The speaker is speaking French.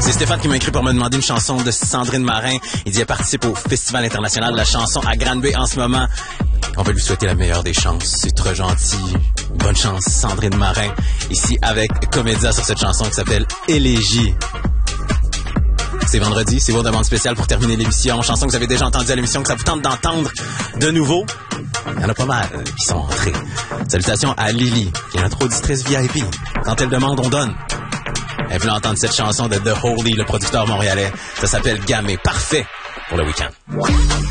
C'est Stéphane qui m'a écrit pour me demander une chanson de Sandrine Marin. Il dit qu'elle participe au Festival international de la chanson à Granby en ce moment. On va lui souhaiter la meilleure des chances. C'est très gentil. Bonne chance, Sandrine Marin. Ici avec Comédia sur cette chanson qui s'appelle Élégie. C'est vendredi, c'est vos demandes spéciales pour terminer l'émission. Chanson que vous avez déjà entendue à l'émission, que ça vous tente d'entendre de nouveau. Il y en a pas mal qui sont entrés. Salutations à Lily, qui est notre auditrice VIP. Quand elle demande, on donne. Elle voulait entendre cette chanson de The Holy, le producteur montréalais. Ça s'appelle Gamay. Parfait pour le week-end.